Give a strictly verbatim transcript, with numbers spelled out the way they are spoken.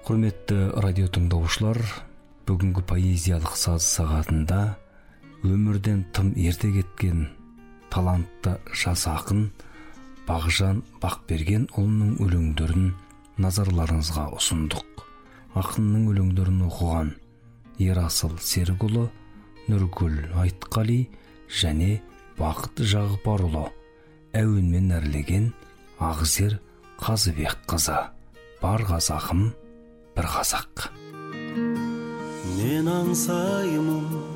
Құрметті радио тыңдаушылар, бүгінгі поэзиялық саз сағатында өмірден тым ерте кеткен талантты жас ақын Бағжан Бақбергенұлының өлеңдерін назарларыңызға ұсындық. Ақынның өлеңдерін оқыған Ерасыл Серікұлы, Нұргүл Айтқали және Бақыт Жағыпарұлы, әуенмен әрлеген Ағзер Қазыбекқызы. Бар қазағым, бір қазақ. Мен аңсаймын